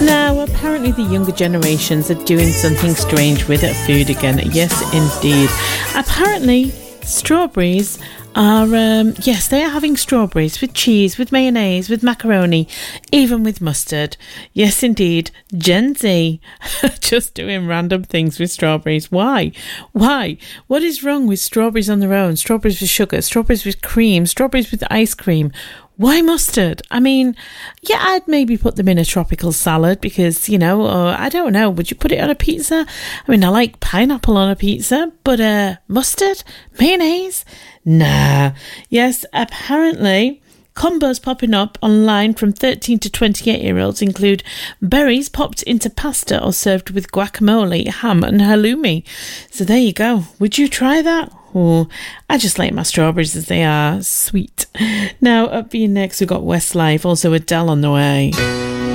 Now, apparently the younger generations are doing something strange with food again. Yes, indeed. Apparently, strawberries are, yes, they are having strawberries with cheese, with mayonnaise, with macaroni, even with mustard. Yes, indeed. Gen Z just doing random things with strawberries. Why? Why? What is wrong with strawberries on their own? Strawberries with sugar, strawberries with cream, strawberries with ice cream. Why mustard? I mean, yeah, I'd maybe put them in a tropical salad because, you know, or I don't know, would you put it on a pizza? I mean, I like pineapple on a pizza, but mustard? Mayonnaise? Nah. Yes, apparently combos popping up online from 13 to 28-year-olds include berries popped into pasta or served with guacamole, ham and halloumi. So there you go. Would you try that? Oh, I just like my strawberries as they are, sweet. Now, up being next, we've got Westlife, also Adele on the way.